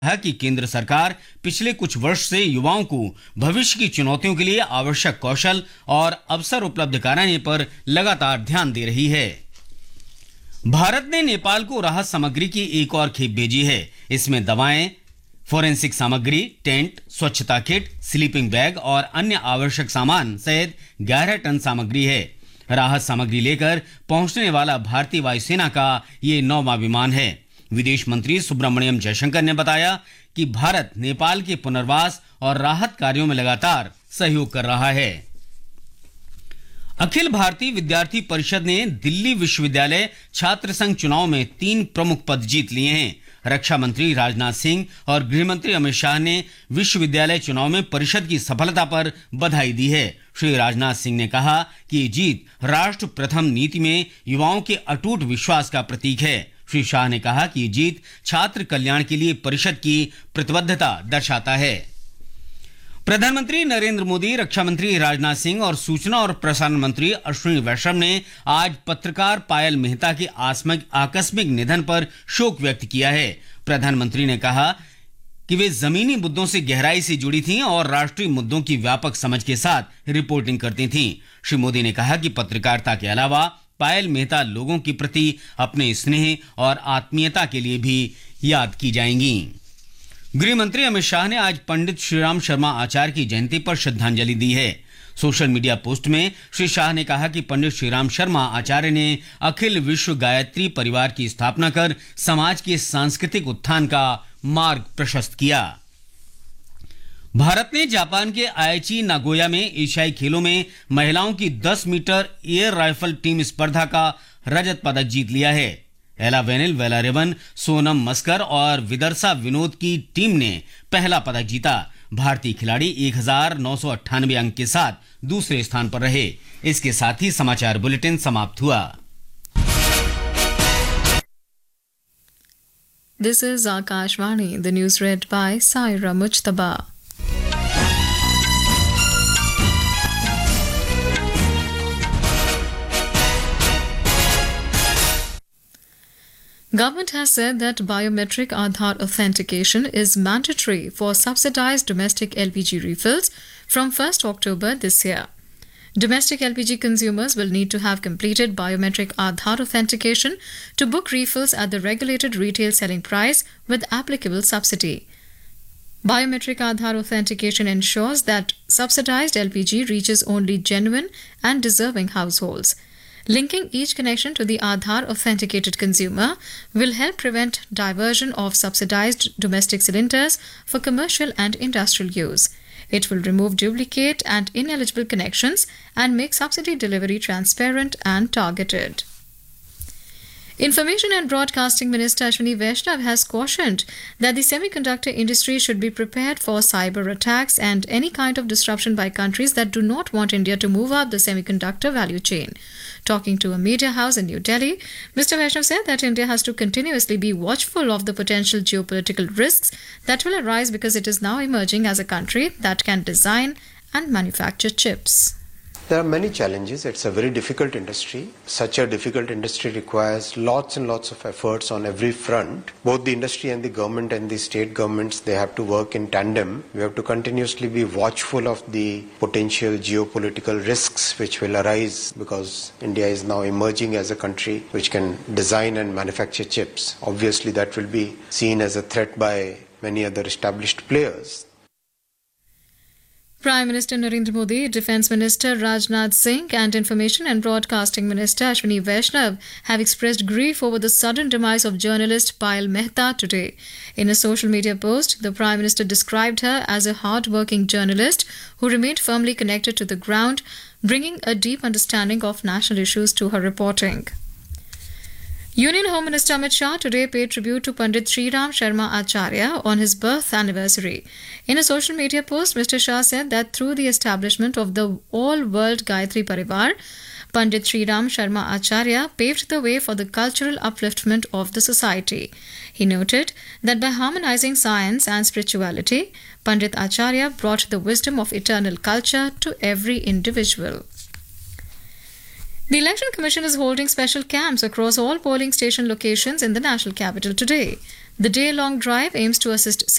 कहा कि केंद्र सरकार पिछले कुछ वर्ष से युवाओं को भविष्य की चुनौतियों के लिए आवश्यक कौशल और अवसर उपलब्ध कराने पर लगातार ध्यान दे रही है। भारत ने नेपाल को राहत सामग्री की एक और खेप भेजी है। इसमें दवाएं, फोरेंसिक सामग्री, टेंट, स्वच्छता किट, स्लीपिंग बैग और अन्य आवश्यक सामान सहित 11 टन सामग्री है। राहत सामग्री लेकर पहुंचने वाला भारतीय वायुसेना का ये 9वां विमान है। विदेश मंत्री सुब्रमण्यम जयशंकर ने बताया कि भारत नेपाल के पुनर्वास और राहत कार्यों में लगातार सहयोग कर रहा है। अखिल भारतीय विद्यार्थी परिषद ने दिल्ली विश्वविद्यालय छात्र संघ चुनाव में 3 प्रमुख पद जीत लिए हैं। रक्षा मंत्री राजनाथ सिंह और गृह मंत्री अमित शाह ने विश्वविद्यालय चुनाव में परिषद की सफलता पर बधाई दी है। श्री राजनाथ सिंह ने कहा कि ये जीत राष्ट्र प्रथम नीति में युवाओं के अटूट विश्वास का प्रतीक है। श्री शाह ने कहा कि ये जीत छात्र कल्याण के लिए परिषद की प्रतिबद्धता दर्शाता है। प्रधानमंत्री नरेंद्र मोदी, रक्षा मंत्री राजनाथ सिंह और सूचना और प्रसारण मंत्री अश्विनी वैष्णव ने आज पत्रकार पायल मेहता के आकस्मिक निधन पर शोक व्यक्त किया है। प्रधानमंत्री ने कहा कि वे जमीनी मुद्दों से गहराई से जुड़ी थीं और राष्ट्रीय मुद्दों की व्यापक समझ के साथ रिपोर्टिंग करती थीं। श्री मोदी ने कहा कि पत्रकारिता के अलावा पायल मेहता लोगों के प्रति अपने स्नेह और आत्मीयता के लिए भी याद की जाएंगी। गृह मंत्री अमित शाह ने आज पंडित श्रीराम शर्मा आचार्य की जयंती पर श्रद्धांजलि दी है। सोशल मीडिया पोस्ट में श्री शाह ने कहा कि पंडित श्रीराम शर्मा आचार्य ने अखिल विश्व गायत्री परिवार की स्थापना कर समाज के सांस्कृतिक उत्थान का मार्ग प्रशस्त किया। भारत ने जापान के आईची नागोया में एशियाई खेलों में महिलाओं की 10 मीटर एयर राइफल टीम स्पर्धा का रजत पदक जीत लिया है। एला वेनिल वेलारेवन, सोनम मस्कर और विदर्शा विनोद की टीम ने पहला पदक जीता। भारतीय खिलाड़ी 1998 अंक के साथ दूसरे स्थान पर रहे। इसके साथ ही समाचार बुलेटिन समाप्त हुआ। This is Akashvani. The news read by Saira Mujtaba. Government has said that biometric Aadhaar authentication is mandatory for subsidized domestic LPG refills from 1st October this year. Domestic LPG consumers will need to have completed biometric Aadhaar authentication to book refills at the regulated retail selling price with applicable subsidy. Biometric Aadhaar authentication ensures that subsidized LPG reaches only genuine and deserving households. Linking each connection to the Aadhaar authenticated consumer will help prevent diversion of subsidized domestic cylinders for commercial and industrial use. It will remove duplicate and ineligible connections and make subsidy delivery transparent and targeted. Information and Broadcasting Minister Ashwini Vaishnav has cautioned that the semiconductor industry should be prepared for cyber attacks and any kind of disruption by countries that do not want India to move up the semiconductor value chain. Talking to a media house in New Delhi, Mr. Vaishnav said that India has to continuously be watchful of the potential geopolitical risks that will arise because it is now emerging as a country that can design and manufacture chips. There are many challenges. It's a very difficult industry. Such a difficult industry requires lots and lots of efforts on every front. Both the industry and the government and the state governments, they have to work in tandem. We have to continuously be watchful of the potential geopolitical risks which will arise because India is now emerging as a country which can design and manufacture chips. Obviously, that will be seen as a threat by many other established players. Prime Minister Narendra Modi, Defence Minister Rajnath Singh and Information and Broadcasting Minister Ashwini Vaishnav have expressed grief over the sudden demise of journalist Payal Mehta today. In a social media post, the Prime Minister described her as a hard-working journalist who remained firmly connected to the ground, bringing a deep understanding of national issues to her reporting. Union Home Minister Amit Shah today paid tribute to Pandit Shriram Sharma Acharya on his birth anniversary. In a social media post, Mr. Shah said that through the establishment of the all-world Gayatri Parivar, Pandit Shriram Sharma Acharya paved the way for the cultural upliftment of the society. He noted that by harmonizing science and spirituality, Pandit Acharya brought the wisdom of eternal culture to every individual. The Election Commission is holding special camps across all polling station locations in the national capital today. The day-long drive aims to assist